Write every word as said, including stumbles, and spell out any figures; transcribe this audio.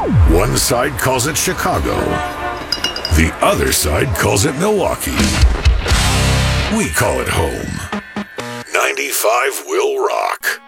One side calls it Chicago. The other side calls it Milwaukee. We call it home. ninety-five will rock.